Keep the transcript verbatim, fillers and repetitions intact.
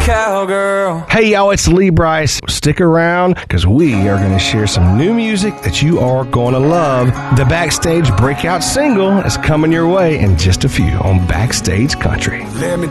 cowgirl. Hey, y'all, it's Lee Brice. Stick around because we are going to share some new music that you are going to love. The Backstage breakout single is coming your way in just a few on Backstage Country. Let me